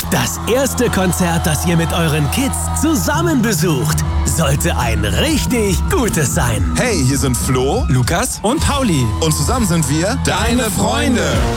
Das erste Konzert, das ihr mit euren Kids zusammen besucht, sollte ein richtig gutes sein. Hey, hier sind Flo, Lukas und Pauli. und zusammen sind wir Deine Freunde.